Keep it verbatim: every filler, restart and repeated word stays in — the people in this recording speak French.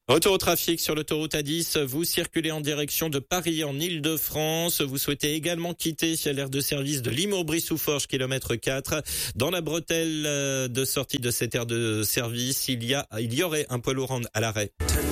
Retour au trafic sur l'autoroute A dix. Vous circulez en direction de Paris en Île-de-France. Vous souhaitez également quitter l'aire de service de Limours-Brie-sous-Forges, kilomètre quatre. Dans la bretelle de sortie de cette aire de service, il y a, il y aurait un poids lourd à l'arrêt.